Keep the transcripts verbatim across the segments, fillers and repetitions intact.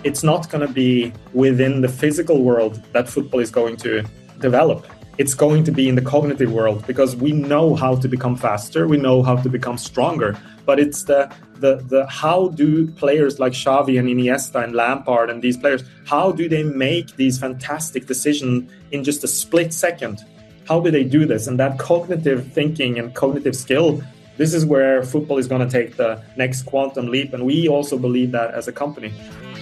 it's not going to be within the physical world that football is going to develop. It's going to be in the cognitive world, because we know how to become faster, we know how to become stronger, but it's the the the how do players like Xavi and Iniesta and Lampard and these players, how do they make these fantastic decisions in just a split second? How do they do this? And that cognitive thinking and cognitive skill, this is where football is going to take the next quantum leap, and we also believe that as a company.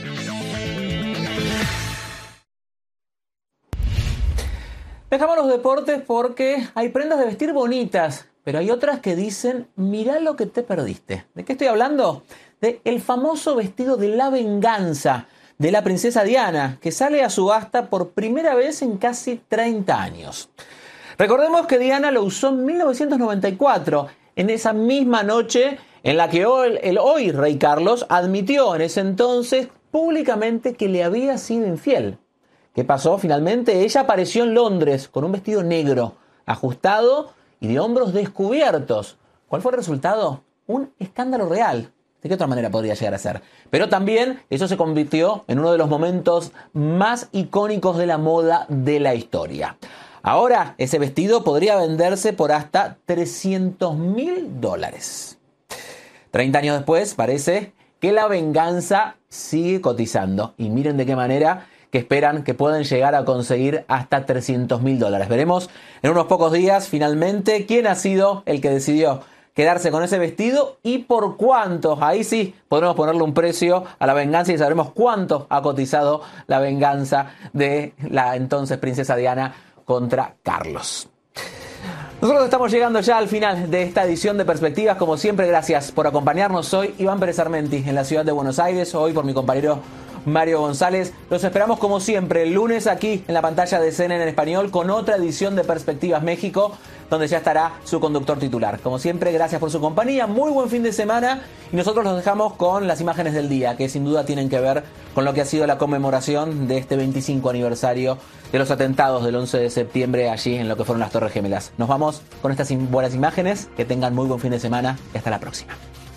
Dejamos los deportes porque hay prendas de vestir bonitas, pero hay otras que dicen, mirá lo que te perdiste. ¿De qué estoy hablando? De el famoso vestido de la venganza de la princesa Diana, que sale a subasta por primera vez en casi treinta años. Recordemos que Diana lo usó en mil novecientos noventa y cuatro, en esa misma noche en la que el, el hoy rey Carlos admitió en ese entonces públicamente que le había sido infiel. ¿Qué pasó? Finalmente ella apareció en Londres con un vestido negro, ajustado y de hombros descubiertos. ¿Cuál fue el resultado? Un escándalo real. ¿De qué otra manera podría llegar a ser? Pero también eso se convirtió en uno de los momentos más icónicos de la moda de la historia. Ahora ese vestido podría venderse por hasta trescientos mil dólares. treinta años después parece que la venganza sigue cotizando. Y miren de qué manera, que esperan que pueden llegar a conseguir hasta trescientos mil dólares. Veremos en unos pocos días finalmente quién ha sido el que decidió quedarse con ese vestido y por cuánto. Ahí sí podremos ponerle un precio a la venganza y sabremos cuánto ha cotizado la venganza de la entonces princesa Diana contra Carlos. Nosotros estamos llegando ya al final de esta edición de Perspectivas. Como siempre, gracias por acompañarnos. Soy Iván Pérez Armenti en la ciudad de Buenos Aires, hoy por mi compañero Mario González. Los esperamos como siempre el lunes aquí en la pantalla de C N N en español con otra edición de Perspectivas México, donde ya estará su conductor titular. Como siempre, gracias por su compañía, muy buen fin de semana y nosotros los dejamos con las imágenes del día, que sin duda tienen que ver con lo que ha sido la conmemoración de este veinticinco aniversario de los atentados del once de septiembre allí en lo que fueron las Torres Gemelas. Nos vamos con estas buenas imágenes, que tengan muy buen fin de semana y hasta la próxima.